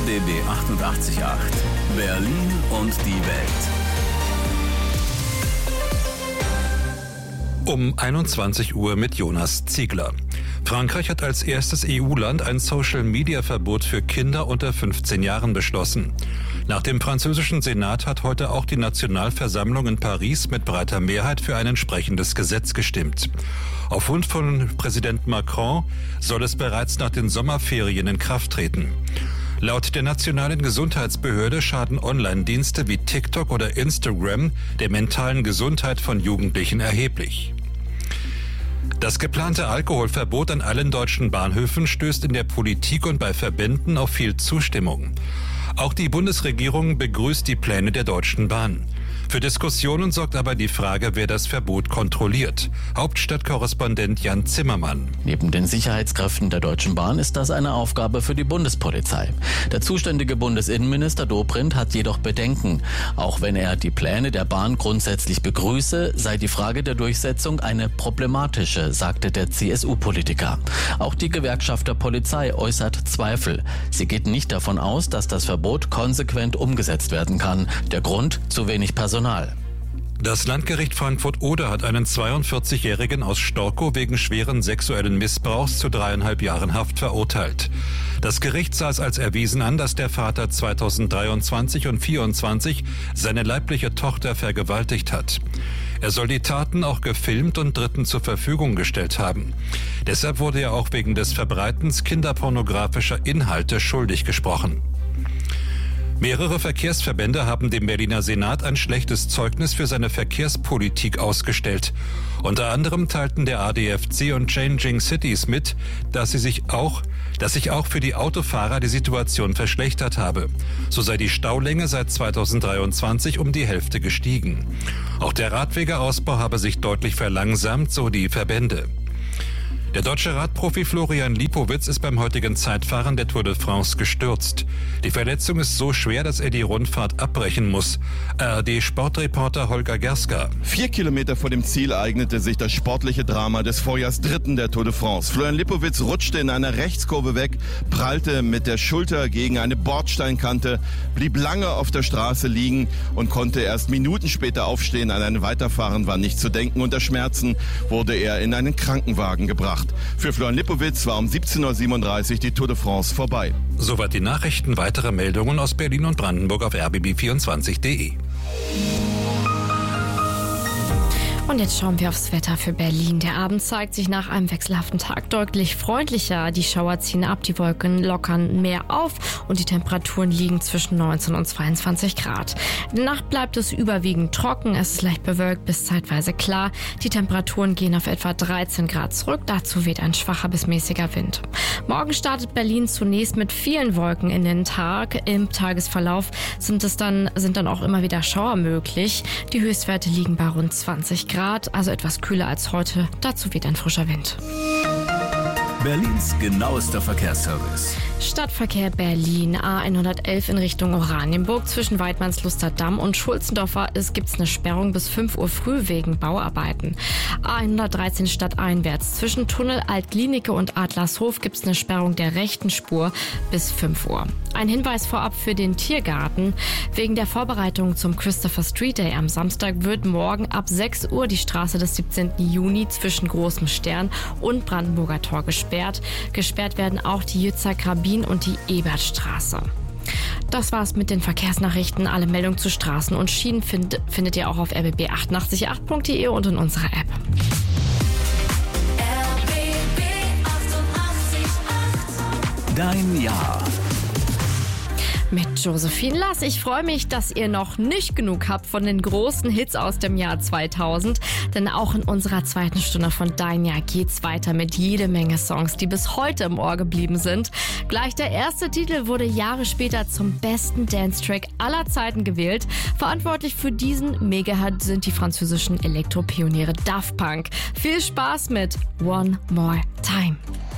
RBB 88.8 Berlin und die Welt. Um 21 Uhr mit Jonas Ziegler. Frankreich hat als erstes EU-Land ein Social-Media-Verbot für Kinder unter 15 Jahren beschlossen. Nach dem französischen Senat hat heute auch die Nationalversammlung in Paris mit breiter Mehrheit für ein entsprechendes Gesetz gestimmt. Auf Wunsch von Präsident Macron soll es bereits nach den Sommerferien in Kraft treten. Laut der nationalen Gesundheitsbehörde schaden Online-Dienste wie TikTok oder Instagram der mentalen Gesundheit von Jugendlichen erheblich. Das geplante Alkoholverbot an allen deutschen Bahnhöfen stößt in der Politik und bei Verbänden auf viel Zustimmung. Auch die Bundesregierung begrüßt die Pläne der Deutschen Bahn. Für Diskussionen sorgt aber die Frage, wer das Verbot kontrolliert. Hauptstadtkorrespondent Jan Zimmermann. Neben den Sicherheitskräften der Deutschen Bahn ist das eine Aufgabe für die Bundespolizei. Der zuständige Bundesinnenminister Dobrindt hat jedoch Bedenken. Auch wenn er die Pläne der Bahn grundsätzlich begrüße, sei die Frage der Durchsetzung eine problematische, sagte der CSU-Politiker. Auch die Gewerkschaft der Polizei äußert Zweifel. Sie geht nicht davon aus, dass das Verbot konsequent umgesetzt werden kann. Der Grund: zu wenig Personal. Das Landgericht Frankfurt-Oder hat einen 42-Jährigen aus Storkow wegen schweren sexuellen Missbrauchs zu 3,5 Jahren Haft verurteilt. Das Gericht sah es als erwiesen an, dass der Vater 2023 und 2024 seine leibliche Tochter vergewaltigt hat. Er soll die Taten auch gefilmt und Dritten zur Verfügung gestellt haben. Deshalb wurde er auch wegen des Verbreitens kinderpornografischer Inhalte schuldig gesprochen. Mehrere Verkehrsverbände haben dem Berliner Senat ein schlechtes Zeugnis für seine Verkehrspolitik ausgestellt. Unter anderem teilten der ADFC und Changing Cities mit, dass sich auch für die Autofahrer die Situation verschlechtert habe. So sei die Staulänge seit 2023 um die Hälfte gestiegen. Auch der Radwegeausbau habe sich deutlich verlangsamt, so die Verbände. Der deutsche Radprofi Florian Lipowitz ist beim heutigen Zeitfahren der Tour de France gestürzt. Die Verletzung ist so schwer, dass er die Rundfahrt abbrechen muss. ARD-Sportreporter Holger Gerska. 4 Kilometer vor dem Ziel eignete sich das sportliche Drama des Vorjahrs Dritten der Tour de France. Florian Lipowitz rutschte in einer Rechtskurve weg, prallte mit der Schulter gegen eine Bordsteinkante, blieb lange auf der Straße liegen und konnte erst Minuten später aufstehen. An ein Weiterfahren war nicht zu denken. Unter Schmerzen wurde er in einen Krankenwagen gebracht. Für Florian Lipowitz war um 17:37 Uhr die Tour de France vorbei. Soweit die Nachrichten. Weitere Meldungen aus Berlin und Brandenburg auf rbb24.de. Und jetzt schauen wir aufs Wetter für Berlin. Der Abend zeigt sich nach einem wechselhaften Tag deutlich freundlicher. Die Schauer ziehen ab, die Wolken lockern mehr auf und die Temperaturen liegen zwischen 19 und 22 Grad. In der Nacht bleibt es überwiegend trocken, es ist leicht bewölkt bis zeitweise klar. Die Temperaturen gehen auf etwa 13 Grad zurück, dazu weht ein schwacher bis mäßiger Wind. Morgen startet Berlin zunächst mit vielen Wolken in den Tag. Im Tagesverlauf sind dann auch immer wieder Schauer möglich. Die Höchstwerte liegen bei rund 20 Grad. Also etwas kühler als heute. Dazu weht ein frischer Wind. Berlins genauester Verkehrsservice. Stadtverkehr Berlin, A111 in Richtung Oranienburg. Zwischen Weidmannsluster Damm und Schulzendorfer gibt es eine Sperrung bis 5 Uhr früh wegen Bauarbeiten. A113 stadteinwärts. Zwischen Tunnel Altglienicke und Adlershof gibt es eine Sperrung der rechten Spur bis 5 Uhr. Ein Hinweis vorab für den Tiergarten. Wegen der Vorbereitung zum Christopher Street Day am Samstag wird morgen ab 6 Uhr die Straße des 17. Juni zwischen Großem Stern und Brandenburger Tor gesperrt. Gesperrt werden auch die Jützer Grabin und die Ebertstraße. Das war's mit den Verkehrsnachrichten. Alle Meldungen zu Straßen und Schienen findet ihr auch auf rbb888.de und in unserer App. RBB 88.8 Dein Jahr. Mit Josephine Lass. Ich freue mich, dass ihr noch nicht genug habt von den großen Hits aus dem Jahr 2000. Denn auch in unserer zweiten Stunde von Dein Jahr geht's weiter mit jede Menge Songs, die bis heute im Ohr geblieben sind. Gleich der erste Titel wurde Jahre später zum besten Dance-Track aller Zeiten gewählt. Verantwortlich für diesen Mega-Hit sind die französischen Elektropioniere Daft Punk. Viel Spaß mit One More Time.